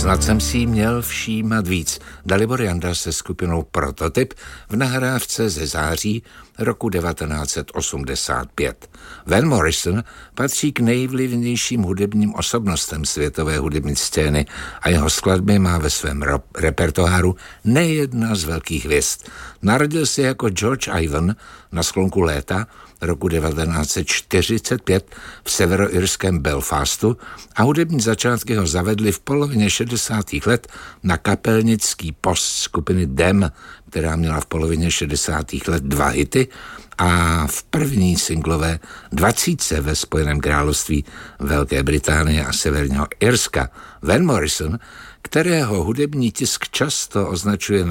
Snad jsem si měl všímat víc. Dalibor Janda se skupinou Prototyp v nahrávce ze září roku 1985. Van Morrison patří k nejvlivnějším hudebním osobnostem světové hudební scény a jeho skladby má ve svém repertoáru nejedna z velkých hvězd. Narodil se jako George Ivan na sklonku léta roku 1945 v severoirském Belfastu a hudební začátky ho zavedly v polovině 60. let na kapelnický post skupiny Them, která měla v polovině 60. let 2 hity a v první singlové 20 ve Spojeném království Velké Británie a Severního Irska. Van Morrison, kterého hudební tisk často označuje